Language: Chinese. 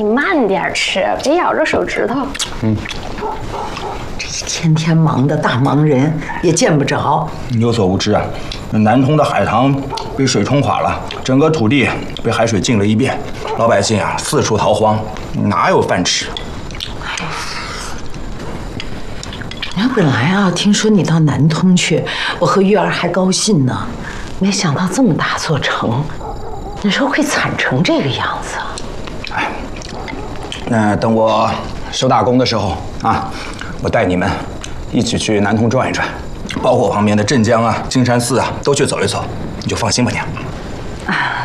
你慢点吃，别咬着手指头。 这一天天忙的大忙人也见不着。 你有所不知啊，南通的海塘被水冲垮了，整个土地被海水浸了一遍，老百姓啊四处逃荒，哪有饭吃？ 本来啊，听说你到南通去，我和玉儿还高兴呢，没想到这么大座城，你说会惨成这个样子。 哎，那等我收大功的时候啊，我带你们一起去南通转一转，包括旁边的镇江啊、金山寺啊，都去走一走，你就放心吧，娘。